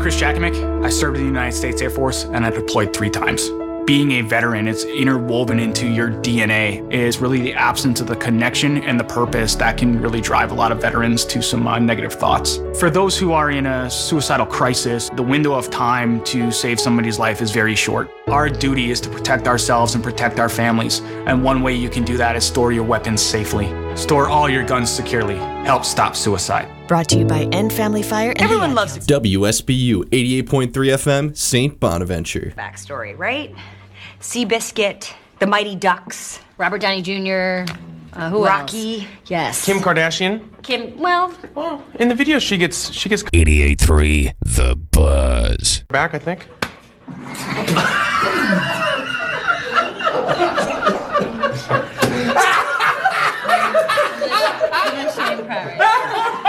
Chris Jakomick. I served in the United States Air Force and I deployed 3 times. Being a veteran, it's interwoven into your DNA, is really the absence of the connection and the purpose that can really drive a lot of veterans to some negative thoughts. For those who are in a suicidal crisis, the window of time to save somebody's life is very short. Our duty is to protect ourselves and protect our families, and one way you can do that is store your weapons safely. Store all your guns securely. Help stop suicide. Brought to you by End Family Fire and Everyone loves WSBU 88.3 FM, St. Bonaventure. backstory, right? Seabiscuit, the Mighty Ducks, Robert Downey Jr., who Rocky. else? Yes. Kim Kardashian. Well, In the video, she gets 88.3 The Buzz. back, I think.